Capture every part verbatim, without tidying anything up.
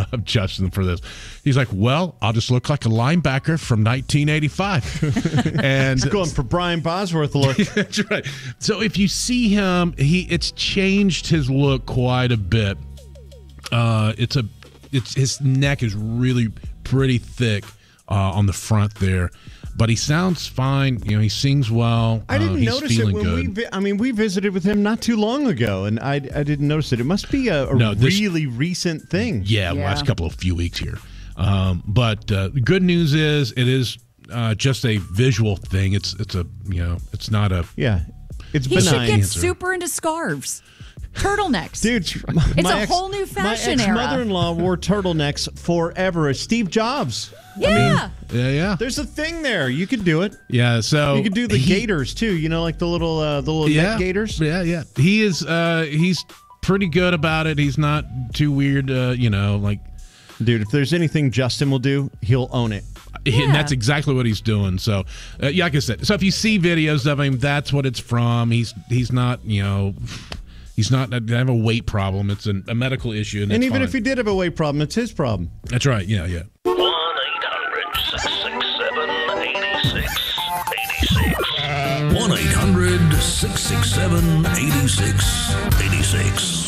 of Justin for this. He's like, well, I'll just look like a linebacker from nineteen eighty-five. And he's going for Brian Bosworth look. That's right. So if you see him, he it's changed his look quite a bit. Uh, it's a, it's his neck is really pretty thick uh, on the front there. But he sounds fine. You know, he sings well. I didn't uh, he's notice it when good. we. Vi- I mean, we visited with him not too long ago, and I, I didn't notice it. It must be a, a no, this, really recent thing. Yeah, yeah, last couple of few weeks here. Um, but uh, the good news is it is uh, just a visual thing. It's it's a you know it's not a yeah. It's he benign. should get answer. super into scarves. Turtlenecks. Dude, my, it's my a ex, whole new fashion my era. My ex-mother-in-law wore turtlenecks forever. Steve Jobs. Yeah. I mean, yeah yeah. there's a thing there. You could do it. Yeah, so you could do the he, gators too. You know, like the little uh, the little yeah, neck gators. Yeah, yeah. He is. Uh, he's pretty good about it. He's not too weird. Uh, you know, like dude. If there's anything Justin will do, he'll own it. Yeah. And that's exactly what he's doing. So, uh, yeah, like I said, so if you see videos of him, that's what it's from. He's he's not, you know, he's not. I have a weight problem. It's an, a medical issue, and, And it's even fine. if he did have a weight problem, it's his problem. That's right. Yeah, yeah. one eight hundred six six seven eight six eight six. one eight hundred six six seven eight six eight six.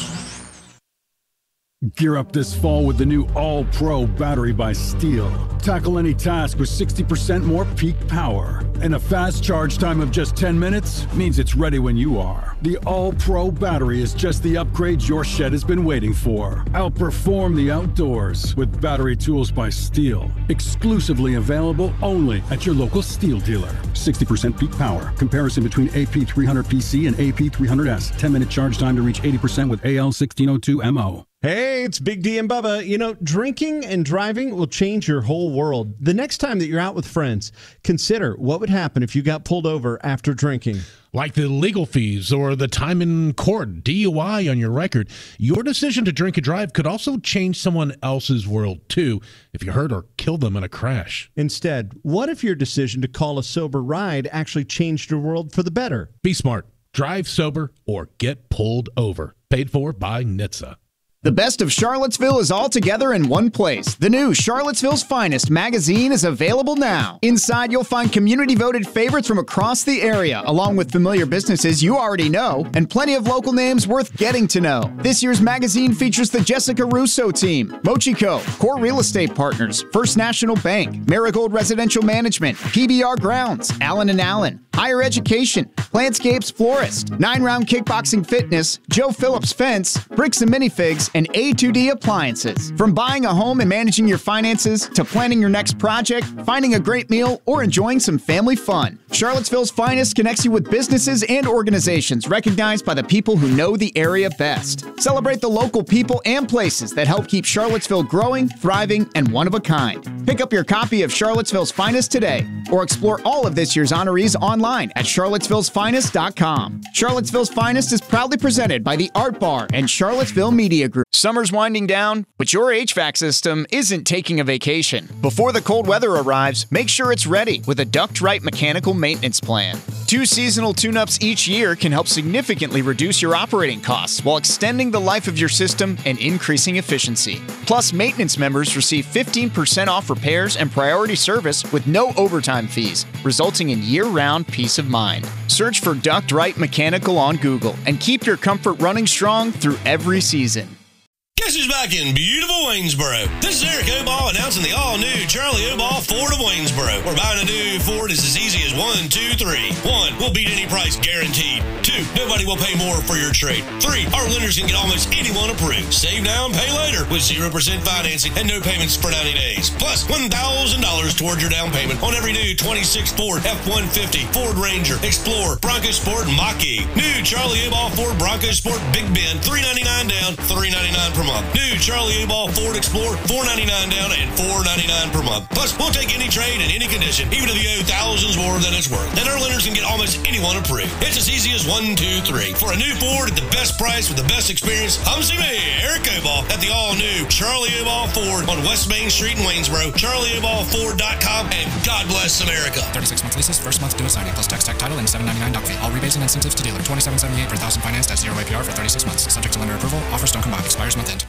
Gear up this fall with the new All-Pro battery by Steel. Tackle any task with sixty percent more peak power. And a fast charge time of just ten minutes means it's ready when you are. The All-Pro battery is just the upgrade your shed has been waiting for. Outperform the outdoors with battery tools by Steel. Exclusively available only at your local Steel dealer. sixty percent peak power. Comparison between A P three hundred P C and A P three hundred S. ten minute charge time to reach eighty percent with A L sixteen oh two M O. Hey, it's Big D and Bubba. You know, drinking and driving will change your whole world. The next time that you're out with friends, consider what would happen if you got pulled over after drinking. Like the legal fees or the time in court, D U I on your record. Your decision to drink and drive could also change someone else's world, too, if you hurt or kill them in a crash. Instead, what if your decision to call a sober ride actually changed your world for the better? Be smart. Drive sober or get pulled over. Paid for by N H T S A. The best of Charlottesville is all together in one place. The new Charlottesville's Finest magazine is available now. Inside, you'll find community-voted favorites from across the area, along with familiar businesses you already know, and plenty of local names worth getting to know. This year's magazine features the Jessica Russo team, Mochico, Core Real Estate Partners, First National Bank, Marigold Residential Management, P B R Grounds, Allen and Allen, Higher Education, Landscapes Florist, Nine Round Kickboxing Fitness, Joe Phillips Fence, Bricks and Minifigs, and A two D Appliances. From buying a home and managing your finances to planning your next project, finding a great meal, or enjoying some family fun, Charlottesville's Finest connects you with businesses and organizations recognized by the people who know the area best. Celebrate the local people and places that help keep Charlottesville growing, thriving, and one of a kind. Pick up your copy of Charlottesville's Finest today, or explore all of this year's honorees online at charlottesville's finest dot com. Charlottesville's Finest is proudly presented by the Art Bar and Charlottesville Media Group. Summer's winding down, but your H V A C system isn't taking a vacation. Before the cold weather arrives, make sure it's ready with a Duct-Right mechanical maintenance plan. Two seasonal tune-ups each year can help significantly reduce your operating costs while extending the life of your system and increasing efficiency. Plus, maintenance members receive fifteen percent off repairs and priority service with no overtime fees, resulting in year-round peace of mind. Search for Duct-Right Mechanical on Google and keep your comfort running strong through every season. Guess who's back in beautiful Waynesboro? This is Eric Oball announcing the all-new Charlie Oball Ford of Waynesboro, where buying a new Ford is as easy as one, two, three. One, we'll beat any price guaranteed. Two, nobody will pay more for your trade. Three, our lenders can get almost anyone approved. Save now and pay later with zero percent financing and no payments for ninety days. Plus, one thousand dollars toward your down payment on every new twenty-six Ford F one fifty, Ford Ranger, Explorer, Bronco Sport, and Mach-E. New Charlie Oball Ford Bronco Sport Big Bend, three ninety-nine down, three ninety-nine per month. New Charlie Oball Ford Explorer, four ninety-nine down and four ninety-nine per month. Plus, we'll take any trade in any condition, even if you owe thousands more than it's worth. And our lenders can get almost anyone approved. It's as easy as one, two, three. For a new Ford at the best price with the best experience, come see me, Eric Oball, at the all-new Charlie Oball Ford on West Main Street in Waynesboro, charlie oball ford dot com, and God bless America. thirty-six month leases, first month due signing, plus tax, tag, title, and seven ninety-nine doc fee. All rebates and incentives to dealer. twenty-seven seventy-eight per thousand financed at zero A P R for thirty-six months. Subject to lender approval. Offers don't combine. Expires month end.